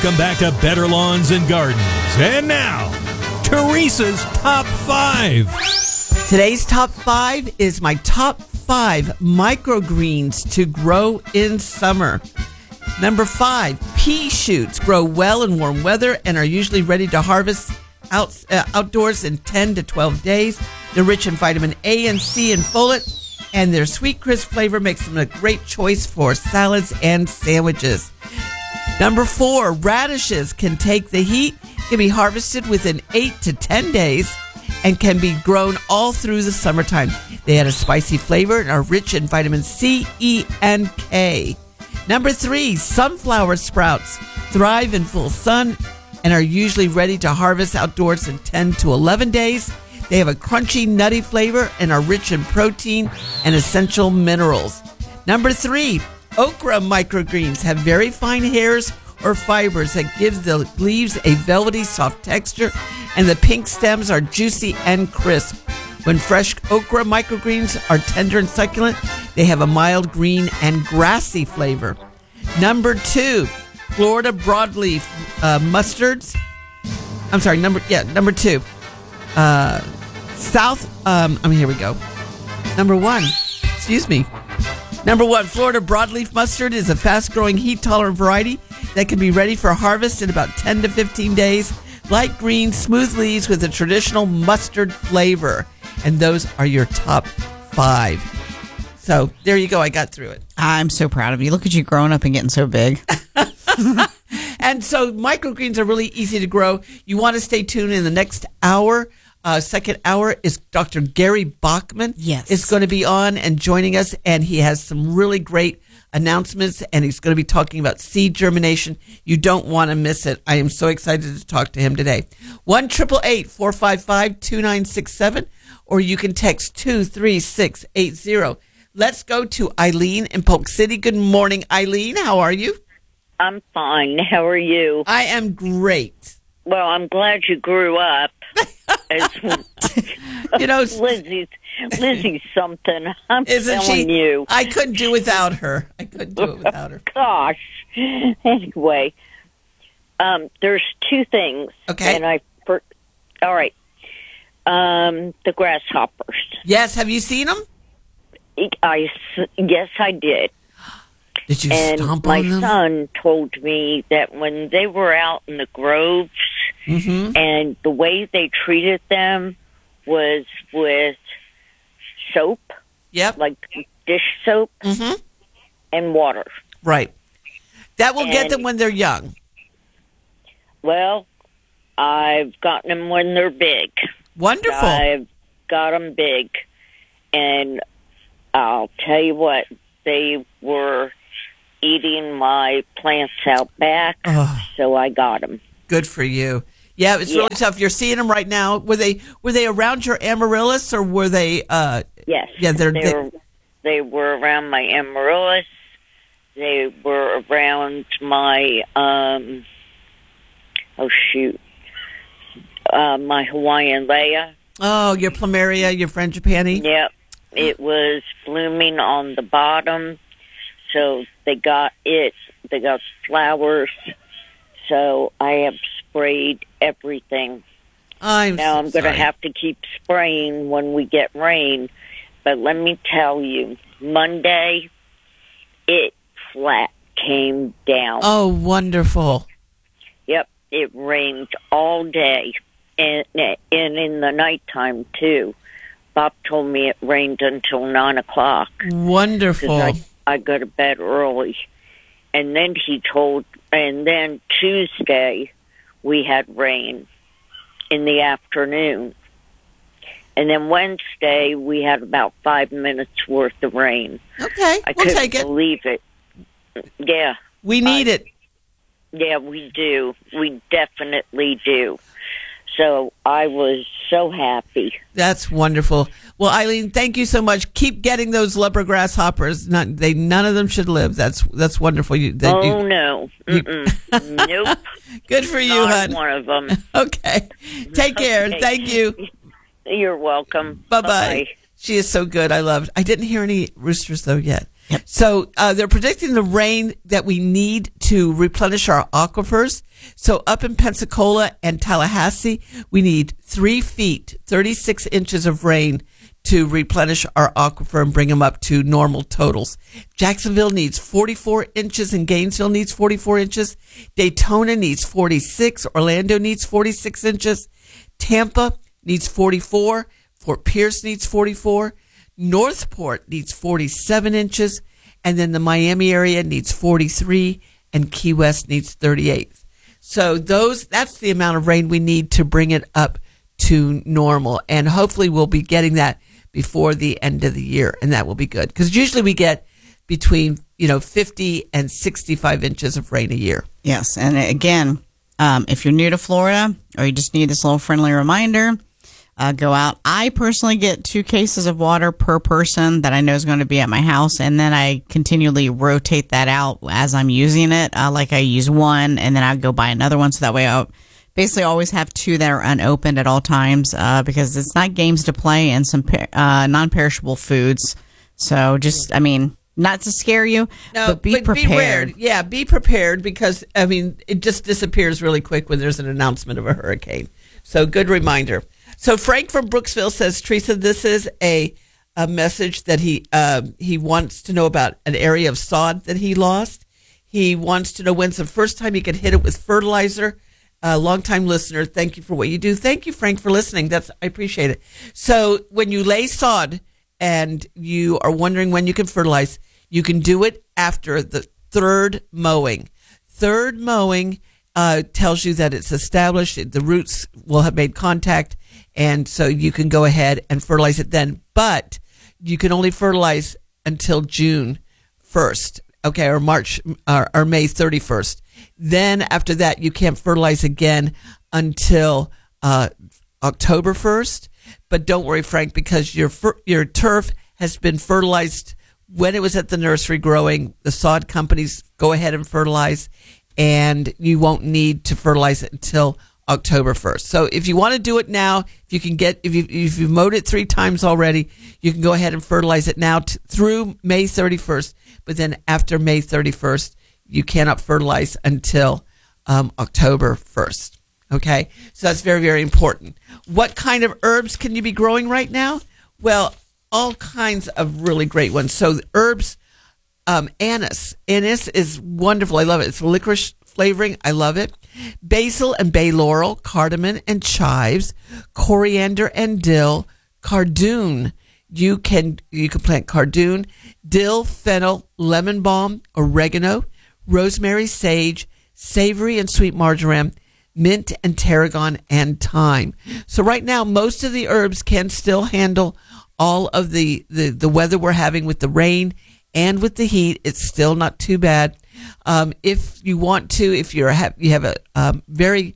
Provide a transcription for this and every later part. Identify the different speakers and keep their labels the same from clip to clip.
Speaker 1: Welcome back to Better Lawns and Gardens. And now, Teresa's Top 5.
Speaker 2: Today's Top 5 is my top 5 microgreens to grow in summer. Number 5, pea shoots grow well in warm weather and are usually ready to harvest outdoors in 10 to 12 days. They're rich in vitamin A and C and folate, and their sweet, crisp flavor makes them a great choice for salads and sandwiches. Number 4, radishes can take the heat, can be harvested within 8 to 10 days, and can be grown all through the summertime. They add a spicy flavor and are rich in vitamin C, E, and K. Number 3, sunflower sprouts thrive in full sun and are usually ready to harvest outdoors in 10 to 11 days. They have a crunchy, nutty flavor and are rich in protein and essential minerals. Number 3, okra microgreens have very fine hairs or fibers that gives the leaves a velvety, soft texture, and the pink stems are juicy and crisp. When fresh okra microgreens are tender and succulent, they have a mild green and grassy flavor. Number 2, Florida broadleaf mustards. Number 2. Here we go. Number 1. Excuse me. Number 1, Florida broadleaf mustard is a fast-growing, heat-tolerant variety that can be ready for harvest in about 10 to 15 days. Light green, smooth leaves with a traditional mustard flavor. And those are your top 5. So there you go. I got through it.
Speaker 3: I'm so proud of you. Look at you growing up and getting so big.
Speaker 2: And so microgreens are really easy to grow. You want to stay tuned in the next hour. Second hour is Dr. Gary Bachman.
Speaker 3: Yes.
Speaker 2: Is going to be on and joining us, and he has some really great announcements, and he's going to be talking about seed germination. You don't want to miss it. I am so excited to talk to him today. 1-888-455-2967, or you can text 23680. Let's go to Eileen in Polk City. Good morning, Eileen. How are you?
Speaker 4: I'm fine. How are you?
Speaker 2: I am great.
Speaker 4: Well, I'm glad you grew up.
Speaker 2: You know,
Speaker 4: Lizzie's something. I'm
Speaker 2: isn't
Speaker 4: telling
Speaker 2: she?
Speaker 4: you.
Speaker 2: I couldn't do without her.
Speaker 4: Gosh. Anyway, there's 2 things.
Speaker 2: Okay.
Speaker 4: And all right. The grasshoppers.
Speaker 2: Yes. Have you seen them?
Speaker 4: Yes, I did.
Speaker 2: Did you
Speaker 4: And
Speaker 2: stomp
Speaker 4: my
Speaker 2: on them?
Speaker 4: son told me that when they were out in the groves, and the way they treated them was with soap,
Speaker 2: Yep.
Speaker 4: like dish soap, and water.
Speaker 2: Right. That will get them when they're young.
Speaker 4: Well, I've gotten them when they're big.
Speaker 2: Wonderful.
Speaker 4: I've got them big. And I'll tell you what, they were eating my plants out back, so I got them.
Speaker 2: Good for you. Yeah, it's really tough. You're seeing them right now. Were they around your amaryllis, or were they?
Speaker 4: Yes.
Speaker 2: Yeah,
Speaker 4: they were around my amaryllis. They were around my my Hawaiian Leia.
Speaker 2: Oh, your plumeria, your frangipani.
Speaker 4: Yep, it was blooming on the bottom, so they got flowers. So I have sprayed everything. Now I'm going to have to keep spraying when we get rain. But let me tell you, Monday, it flat came down.
Speaker 2: Oh, wonderful.
Speaker 4: Yep, it rained all day, and in the nighttime, too. Bob told me it rained until 9 o'clock.
Speaker 2: Wonderful.
Speaker 4: I go to bed early. And then then Tuesday, we had rain in the afternoon. And then Wednesday, we had about 5 minutes worth of rain.
Speaker 2: Okay, we'll take it.
Speaker 4: Believe it. Yeah.
Speaker 2: We need it.
Speaker 4: Yeah, we do. We definitely do. So I was so happy.
Speaker 2: That's wonderful. Well, Eileen, thank you so much. Keep getting those leopard grasshoppers. None of them should live. That's wonderful.
Speaker 4: No. Nope.
Speaker 2: Good for you, hon.
Speaker 4: One of them.
Speaker 2: Okay. Take care.
Speaker 4: Okay.
Speaker 2: Thank you.
Speaker 4: You're welcome.
Speaker 2: Bye-bye.
Speaker 4: Bye-bye.
Speaker 2: She is so good. I didn't hear any roosters, though, yet. Yep. So they're predicting the rain that we need to replenish our aquifers. So up in Pensacola and Tallahassee, we need 3 feet, 36 inches of rain to replenish our aquifer and bring them up to normal totals. Jacksonville needs 44 inches and Gainesville needs 44 inches. Daytona needs 46. Orlando needs 46 inches. Tampa needs 44. Fort Pierce needs 44. Northport needs 47 inches. And then the Miami area needs 43 and Key West needs 38. So that's the amount of rain we need to bring it up to normal. And hopefully we'll be getting that before the end of the year. And that will be good. Because usually we get between, 50 and 65 inches of rain a year.
Speaker 3: Yes. And again, if you're new to Florida or you just need this little friendly reminder, go out. I personally get 2 cases of water per person that I know is going to be at my house, and then I continually rotate that out as I'm using it. Like I use one, and then I go buy another one, so that way I basically always have 2 that are unopened at all times because it's not games to play and some non-perishable foods. So not to scare you, but be prepared.
Speaker 2: Be prepared because, it just disappears really quick when there's an announcement of a hurricane. So good reminder. So Frank from Brooksville says, Teresa, this is a message that he wants to know about an area of sod that he lost. He wants to know when's the first time he could hit it with fertilizer. Longtime listener, thank you for what you do. Thank you, Frank, for listening. I appreciate it. So when you lay sod and you are wondering when you can fertilize, you can do it after the 3rd mowing. 3rd mowing tells you that it's established. The roots will have made contact. And so you can go ahead and fertilize it then. But you can only fertilize until June 1st, okay, or March or May 31st. Then after that, you can't fertilize again until October 1st. But don't worry, Frank, because your turf has been fertilized when it was at the nursery growing. The sod companies go ahead and fertilize, and you won't need to fertilize it until October 1st. So if you want to do it now, if you've mowed it 3 times already, you can go ahead and fertilize it now through May 31st. But then after May 31st, you cannot fertilize until October 1st. Okay? So that's very, very important. What kind of herbs can you be growing right now? Well, all kinds of really great ones. So the herbs, anise. Anise is wonderful. I love it. It's licorice flavoring. I love it. Basil and bay laurel, cardamom and chives, coriander and dill, cardoon. You can plant cardoon, dill, fennel, lemon balm, oregano, rosemary, sage, savory and sweet marjoram, mint and tarragon, and thyme. So right now, most of the herbs can still handle all of the weather we're having with the rain and with the heat. It's still not too bad. If you want to, if you have a very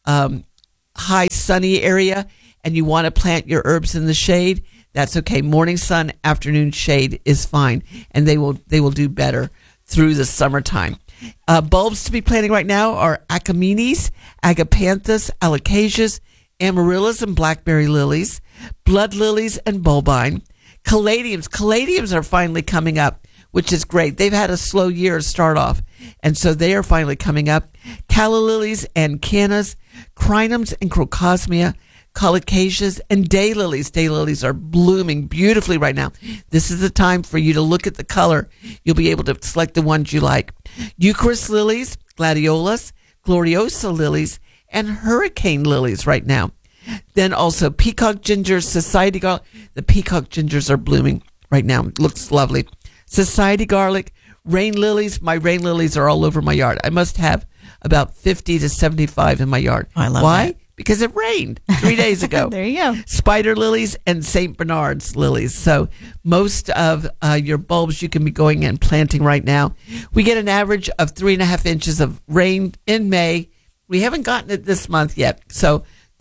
Speaker 2: high sunny area and you want to plant your herbs in the shade, that's okay. Morning sun, afternoon shade is fine, and they will do better through the summertime. Bulbs to be planting right now are acamenes, agapanthus, alocasias, amaryllis and blackberry lilies, blood lilies and bulbine, caladiums. Caladiums are finally coming up, which is great. They've had a slow year to start off, and so they are finally coming up. Calla lilies and cannas, crinums and crocosmia, colocasias, and daylilies. Daylilies are blooming beautifully right now. This is the time for you to look at the color. You'll be able to select the ones you like. Eucharis lilies, gladiolas, gloriosa lilies, and hurricane lilies right now. Then also peacock gingers, society garlic. The peacock gingers are blooming right now. It looks lovely. Society garlic, rain lilies. My rain lilies are all over my yard. I must have about 50 to 75 in my yard.
Speaker 3: Oh, I love
Speaker 2: Why?
Speaker 3: that.
Speaker 2: Because it rained 3 days ago.
Speaker 3: There you go.
Speaker 2: Spider lilies and St. Bernard's lilies. So most of your bulbs you can be going and planting right now. We get an average of 3.5 inches of rain in May. We haven't gotten it this month yet. So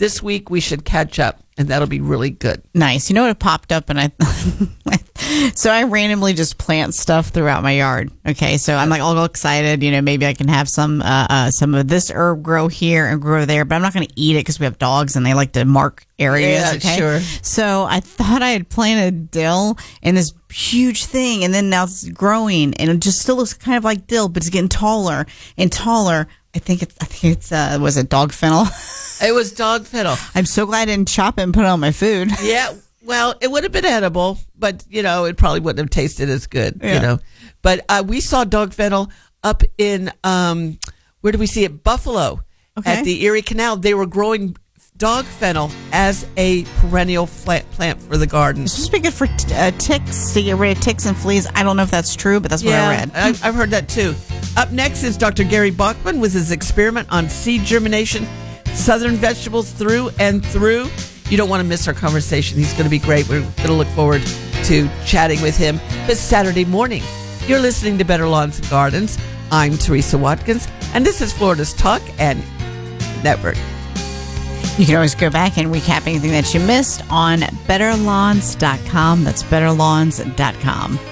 Speaker 2: This week we should catch up, and that'll be really good.
Speaker 3: Nice. You know what popped up, and so I randomly just plant stuff throughout my yard. Okay, so I'm like all excited. Maybe I can have some of this herb grow here and grow there, but I'm not going to eat it because we have dogs and they like to mark areas.
Speaker 2: Yeah,
Speaker 3: okay?
Speaker 2: sure.
Speaker 3: So I thought I had planted dill in this huge thing, and then now it's growing, and it just still looks kind of like dill, but it's getting taller and taller. I think it's was it dog fennel?
Speaker 2: It was dog fennel.
Speaker 3: I'm so glad I didn't chop it and put it on my food.
Speaker 2: Yeah, well, it would have been edible, but it probably wouldn't have tasted as good.
Speaker 3: Yeah.
Speaker 2: But we saw dog fennel up in where did we see it? Buffalo, at the Erie Canal. They were growing dog fennel as a perennial plant for the garden.
Speaker 3: It's supposed to be good for ticks, to get rid of ticks and fleas. I don't know if that's true, but that's what I read.
Speaker 2: I've heard that too. Up next is Dr. Gary Bachman with his experiment on seed germination, southern vegetables through and through. You don't want to miss our conversation. He's going to be great. We're going to look forward to chatting with him this Saturday morning. You're listening to Better Lawns and Gardens. I'm Teresa Watkins, and this is Florida's Talk and Network.
Speaker 3: You can always go back and recap anything that you missed on betterlawns.com. That's betterlawns.com.